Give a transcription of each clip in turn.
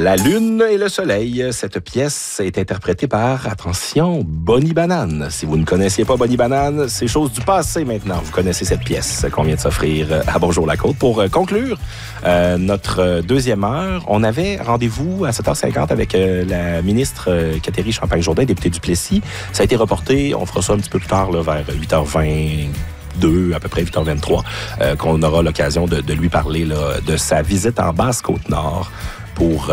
La Lune et le Soleil, cette pièce est interprétée par, attention, Bonnie Banane. Si vous ne connaissiez pas Bonnie Banane, c'est chose du passé maintenant. Vous connaissez cette pièce qu'on vient de s'offrir à Bonjour la Côte. Pour conclure notre deuxième heure, on avait rendez-vous à 7h50 avec la ministre Catherine Champagne-Jourdain, députée du Plessis. Ça a été reporté, on fera ça un petit peu plus tard, là, vers 8h20. À peu près 8h23, qu'on aura l'occasion de lui parler là, de sa visite en Basse-Côte-Nord pour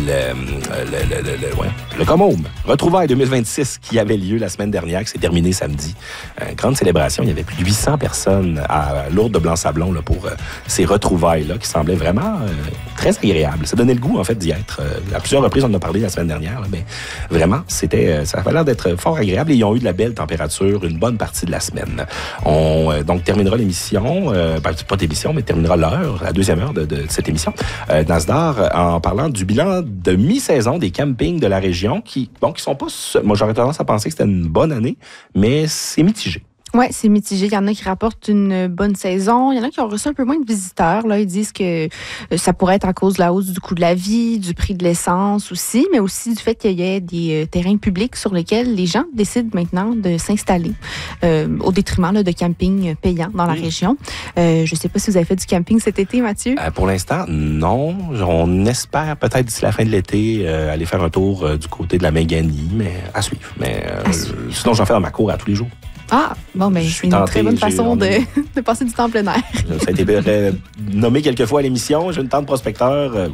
le Comôme. Retrouvailles 2026 qui avait lieu la semaine dernière, qui s'est terminé samedi. Grande célébration. Il y avait plus de 800 personnes à Lourdes de Blanc-Sablon là, pour ces retrouvailles-là qui semblaient vraiment très agréables. Ça donnait le goût, en fait, d'y être. À plusieurs reprises, on en a parlé la semaine dernière, là, mais vraiment, ça avait l'air d'être fort agréable et ils ont eu de la belle température une bonne partie de la semaine. On donc terminera l'émission, pas d'émission, mais terminera l'heure, la deuxième heure de cette émission, Nasdaq, en parlant du bilan de mi-saison des campings de la région qui sont pas... Moi, j'aurais tendance à penser que c'était une bonne année, mais c'est mitigé. Oui, c'est mitigé. Il y en a qui rapportent une bonne saison. Il y en a qui ont reçu un peu moins de visiteurs. Là, ils disent que ça pourrait être à cause de la hausse du coût de la vie, du prix de l'essence aussi, mais aussi du fait qu'il y ait des terrains publics sur lesquels les gens décident maintenant de s'installer au détriment là, de campings payants dans la région. Je ne sais pas si vous avez fait du camping cet été, Mathieu. Pour l'instant, non. On espère peut-être d'ici la fin de l'été aller faire un tour du côté de la Méganie, mais à suivre. Sinon, j'en fais dans ma cour à tous les jours. Ah, bon, ben, c'est une très bonne façon de passer du temps en plein air. Ça a été nommé quelques fois à l'émission. J'ai une tente prospecteur.